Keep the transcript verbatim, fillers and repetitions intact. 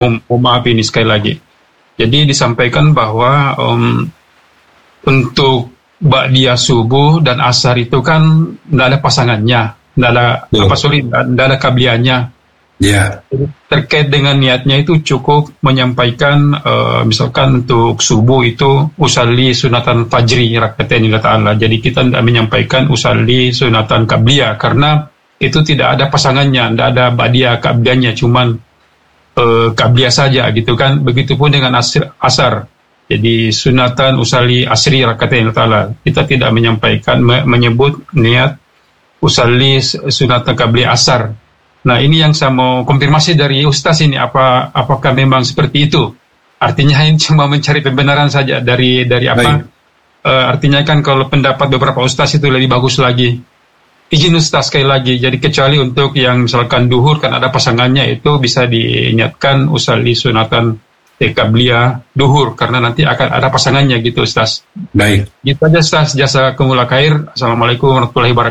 mohon maaf ini sekali lagi. Jadi disampaikan bahwa um, untuk ba'diyah subuh dan asar itu kan tidak ada pasangannya, tidak ada Betul. apa sorry, tidak ada kabliannya. Ya. Terkait dengan niatnya itu cukup menyampaikan uh, misalkan untuk subuh itu usalli sunatan fajri rakaatain lillahi ta'ala. Jadi kita tidak menyampaikan usalli sunatan qabliyah karena itu tidak ada pasangannya, tidak ada ba'diyah qabliyahnya, cuman uh, qabliyah saja gitu kan. Begitupun dengan asar, asar. Jadi sunatan usalli asri rakaatain lillahi ta'ala. Kita tidak menyampaikan me- menyebut niat usalli sunatan qabliyah asar. Nah, ini yang saya mau konfirmasi dari Ustaz ini, apa apakah memang seperti itu? Artinya ini cuma mencari pembenaran saja dari dari apa? Uh, artinya kan kalau pendapat beberapa Ustaz itu lebih bagus lagi. Izin Ustaz sekali lagi, jadi kecuali untuk yang misalkan duhur kan ada pasangannya, itu bisa diniatkan usalli sunatan qabliyah duhur karena nanti akan ada pasangannya gitu Ustaz. Baik. Gitu aja Ustaz, jazakumullah khair. Assalamualaikum warahmatullahi wabarakatuh.